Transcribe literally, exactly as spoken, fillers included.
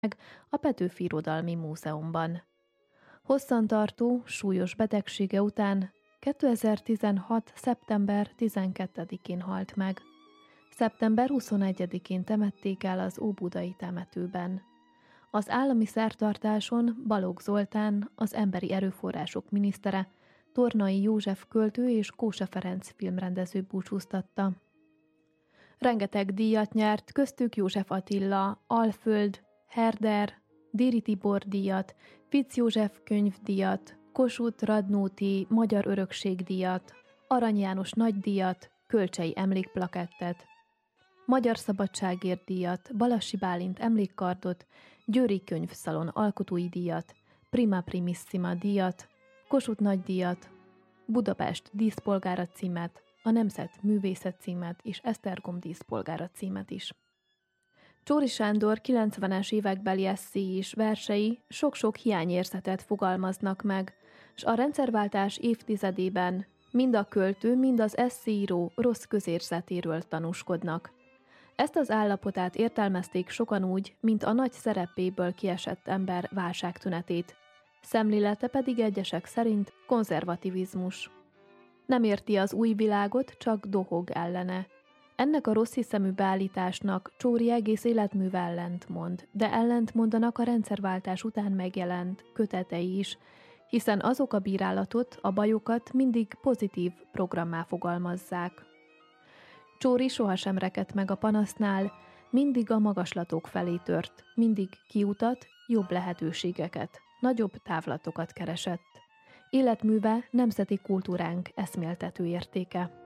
a Petőfi Irodalmi Múzeumban. Hosszantartó, súlyos betegsége után kétezer-tizenhat. szeptember tizenkettedikén halt meg. szeptember huszonegyedikén temették el az óbudai temetőben. Az állami szertartáson Balogh Zoltán, az emberi erőforrások minisztere, Tornai József költő és Kósa Ferenc filmrendező búcsúztatta. Rengeteg díjat nyert, köztük József Attila, Alföld, Herder, Déri Tibor díjat, Fitz József könyvdíjat, Kossuth Radnóti Magyar Örökségdíjat, Arany János nagydíjat, Kölcsey emlékplakettet, Magyar Szabadságért díjat, Balassi Bálint emlékkardot, Győri Könyvszalon alkotói díjat, Prima Primissima díjat, Kossuth nagydíjat, Budapest díszpolgára címet, a Nemzet művészet címet és Esztergom díszpolgára címet is. Csóri Sándor kilencvenes évekbeli esszéi és versei sok-sok hiányérzetet fogalmaznak meg, s a rendszerváltás évtizedében mind a költő, mind az esszéíró rossz közérzetéről tanúskodnak. Ezt az állapotát értelmezték sokan úgy, mint a nagy szerepéből kiesett ember válságtünetét, szemlélete pedig egyesek szerint konzervativizmus. Nem érti az új világot, csak dohog ellene. Ennek a rossziszemű beállításnak Csóri egész életműve ellentmond, de ellentmondanak a rendszerváltás után megjelent kötetei is, hiszen azok a bírálatot, a bajokat mindig pozitív programmá fogalmazzák. Csóri sohasem rekedt meg a panasznál, mindig a magaslatok felé tört, mindig kiutat, jobb lehetőségeket, nagyobb távlatokat keresett. Életműve nemzeti kultúránk eszméltető értéke.